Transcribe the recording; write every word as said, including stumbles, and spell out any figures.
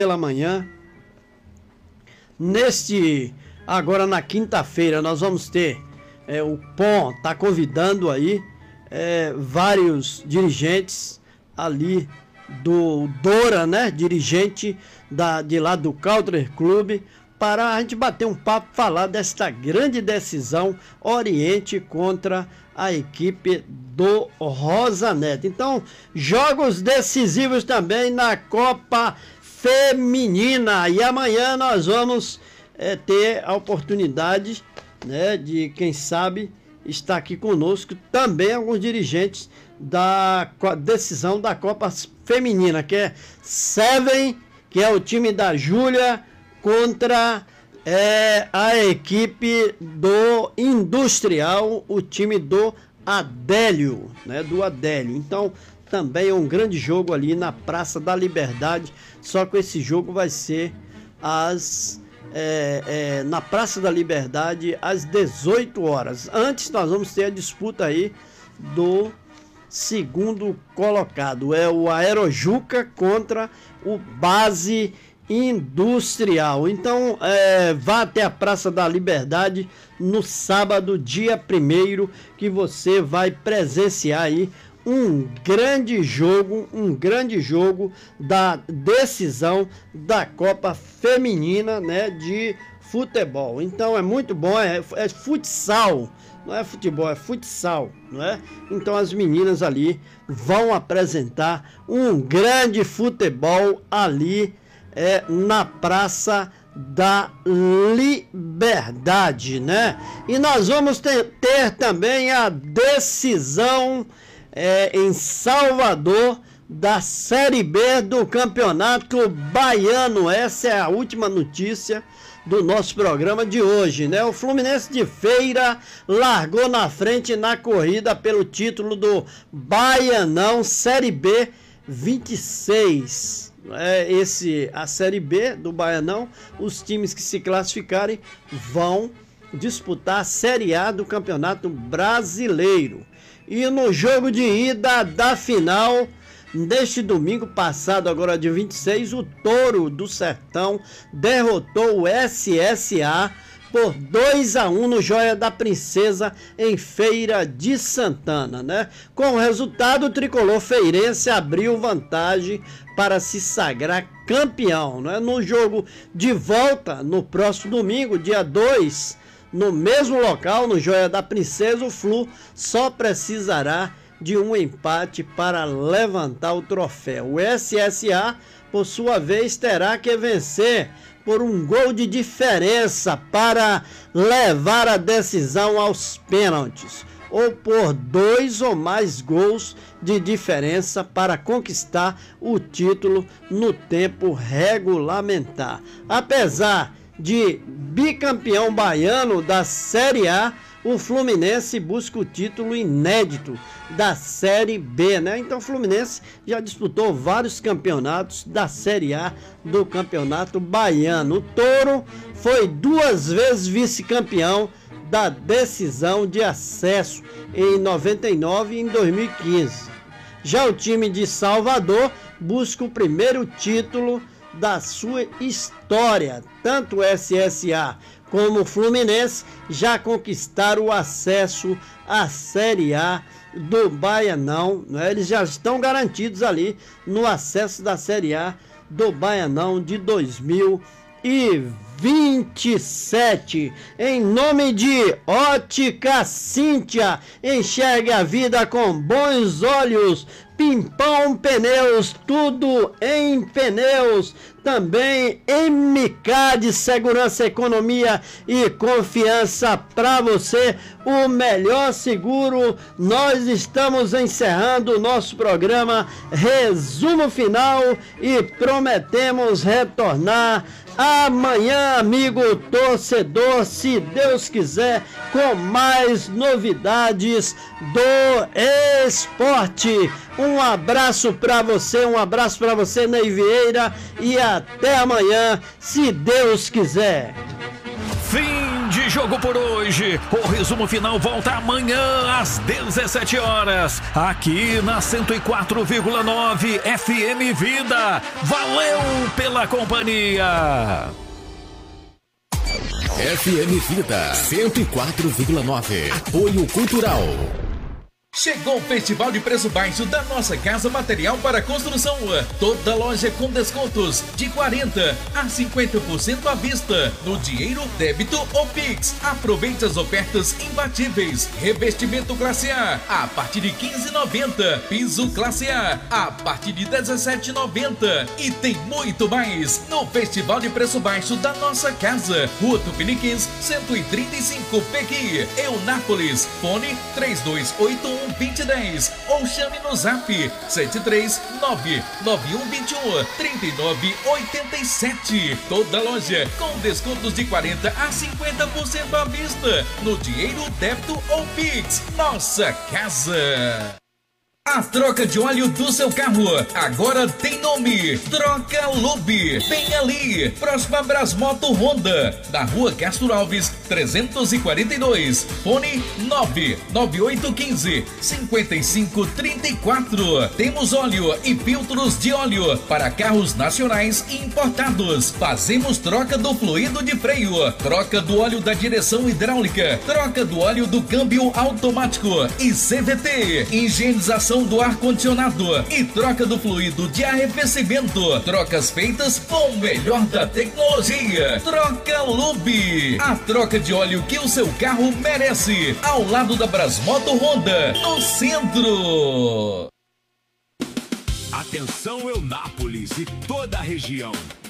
pela manhã. Neste, agora na quinta-feira, nós vamos ter, é, o P O M está convidando aí é, vários dirigentes ali do Dora, né? Dirigente da, de lá do Country Club, para a gente bater um papo, falar desta grande decisão Oriente contra a equipe do Rosa Neto. Então, jogos decisivos também na Copa Feminina. E amanhã nós vamos é, ter a oportunidade, né, de, quem sabe, estar aqui conosco também alguns dirigentes da decisão da Copa Feminina, que é Seven, que é o time da Júlia, contra é, a equipe do Industrial, o time do Adélio, né, do Adélio. Então, também é um grande jogo ali na Praça da Liberdade, só que esse jogo vai ser às, é, é, na Praça da Liberdade às dezoito horas. Antes nós vamos ter a disputa aí do segundo colocado, é o Aerojuca contra o Base Industrial. Então, é, vá até a Praça da Liberdade no sábado, dia primeiro, que você vai presenciar aí um grande jogo, um grande jogo da decisão da Copa Feminina, né, de futebol. Então é muito bom, é, é futsal, não é futebol, é futsal, não é? Então as meninas ali vão apresentar um grande futebol ali é, na Praça da Liberdade, né? E nós vamos ter, ter também a decisão É, em Salvador da Série B do Campeonato Baiano. Essa é a última notícia do nosso programa de hoje, né? O Fluminense de Feira largou na frente na corrida pelo título do Baianão Série B vinte e seis. É, esse, a Série B do Baianão, os times que se classificarem vão disputar a Série A do Campeonato Brasileiro. E no jogo de ida da final, neste domingo passado, agora dia vinte e seis, o Touro do Sertão derrotou o S S A por dois a um no Joia da Princesa, em Feira de Santana, né? Com o resultado, o tricolor feirense abriu vantagem para se sagrar campeão, né? No jogo de volta, no próximo domingo, dia dois, no mesmo local, no Joia da Princesa, o Flu só precisará de um empate para levantar o troféu. O S S A, por sua vez, terá que vencer por um gol de diferença para levar a decisão aos pênaltis, ou por dois ou mais gols de diferença para conquistar o título no tempo regulamentar. Apesar de bicampeão baiano da Série A, o Fluminense busca o título inédito da Série B, né? Então o Fluminense já disputou vários campeonatos da Série A do Campeonato Baiano. O Touro foi duas vezes vice-campeão da decisão de acesso em noventa e nove e em dois mil e quinze. Já o time de Salvador busca o primeiro título da sua história. Tanto o S S A como o Fluminense já conquistaram o acesso à Série A do Baianão, né? Eles já estão garantidos ali no acesso da Série A do Baianão de dois mil e vinte e sete. Em nome de Ótica Cíntia, enxergue a vida com bons olhos. Pimpão Pneus, tudo em pneus. Também M K de Segurança, Economia e Confiança para você, o melhor seguro. Nós estamos encerrando o nosso programa Resumo Final e prometemos retornar amanhã, amigo torcedor, se Deus quiser, com mais novidades do esporte. Um abraço para você, um abraço para você, Ney Vieira, e até amanhã, se Deus quiser. Fim de jogo por hoje. O resumo final volta amanhã às dezessete horas, aqui na cento e quatro vírgula nove F M Vida. Valeu pela companhia. F M Vida cento e quatro vírgula nove. Apoio Cultural. Chegou o Festival de Preço Baixo da Nossa Casa Material para Construção. Toda loja com descontos de quarenta a cinquenta por cento à vista, no dinheiro, débito ou Pix. Aproveite as ofertas imbatíveis. Revestimento classe A a partir de quinze reais e noventa centavos. Piso classe A a partir de dezessete reais e noventa centavos. E tem muito mais no Festival de Preço Baixo da Nossa Casa. Rua Tupiniquins, cento e trinta e cinco, Pequi, Eunápolis. Fone três dois oito um vinte e dez ou chame no zap sete três nove nove um dois um três nove oito sete. Toda loja com descontos de quarenta a cinquenta por cento à vista, no dinheiro, débito ou Pix. Nossa Casa. A troca de óleo do seu carro agora tem nome: Troca Lube. Vem ali, próxima a Brasmoto Honda, na Rua Castro Alves trezentos e quarenta e dois. Fone nove nove oito um cinco cinco cinco três quatro. Temos óleo e filtros de óleo para carros nacionais e importados. Fazemos troca do fluido de freio, troca do óleo da direção hidráulica, troca do óleo do câmbio automático e C V T, higienização do ar-condicionado e troca do fluido de arrefecimento. Trocas feitas com o melhor da tecnologia. Troca Lube. A troca de óleo que o seu carro merece. Ao lado da Brasmoto Honda, no centro. Atenção, Eunápolis e toda a região.